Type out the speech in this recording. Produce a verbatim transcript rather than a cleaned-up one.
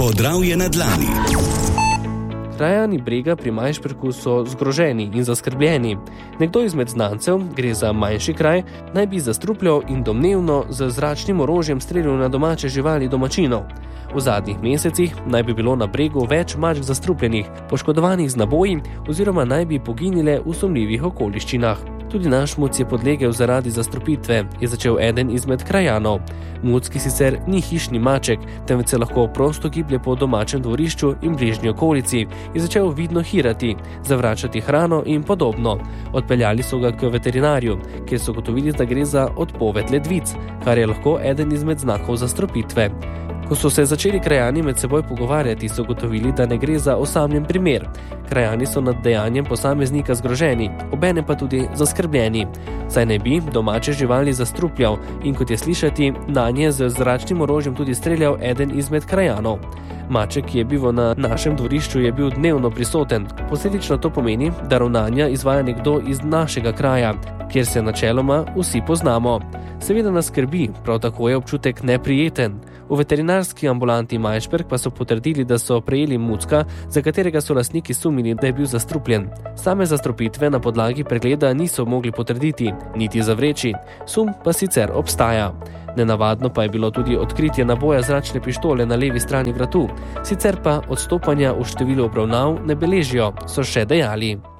Podravje na dlani. Krajani Brega pri Majšperku so zgroženi in zaskrbljeni. Nekdo izmed znancev, gre za manjši kraj, naj bi zastrupljal in domnevno z zračnim orožjem streljal na domače živali domačinov. V zadnjih mesecih naj bi bilo na Bregu več mačk zastrupljenih, poškodovanih z naboji oziroma naj bi poginile v sumljivih okoliščinah. Tudi naš muc je podlegel zaradi zastrupitve, je začel eden izmed krajanov. Muc, ki sicer ni hišni maček, temveč se lahko prosto giblje po domačem dvorišču in bližnji okolici, je začel vidno hirati, zavračati hrano in podobno. Odpeljali so ga k veterinarju, kjer so ugotovili, da gre za odpoved ledvic, kar je lahko eden izmed znakov zastrupitve. Ko so se začeli krajani med seboj pogovarjati, so ugotovili, da ne gre za osamljen primer. Krajani so nad dejanjem posameznika zgroženi, obenem pa tudi zaskrbljeni. Saj ne bi domače živali zastrupljal in, kot je slišati, nanje z zračnim orožjem tudi streljal eden izmed krajanov. Maček, ki je bival na našem dvorišču, je bil dnevno prisoten. Posledično to pomeni, da ravnanja izvaja nekdo iz našega kraja, kjer se načeloma vsi poznamo. Seveda nas skrbi, prav tako je občutek neprijeten. V veterinarski ambulanti Majšperk pa so potrdili, da so prejeli mucka, za katerega so lastniki sumili, da je bil zastrupljen. Same zastrupitve na podlagi pregleda niso mogli potrditi, niti zavreči. Sum pa sicer obstaja. Nenavadno pa je bilo tudi odkritje naboja zračne pištole na levi strani vratu. Sicer pa odstopanja v številu obravnav ne beležijo, so še dejali.